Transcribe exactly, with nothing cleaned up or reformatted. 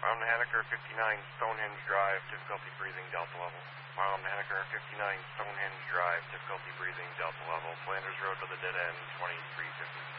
Mountain Henniker fifty-nine, Stonehenge Drive, difficulty breathing, Delta level. Mountain Henniker fifty-nine, Stonehenge Drive, difficulty breathing, Delta level. Flanders Road to the dead end, twenty-three fifty.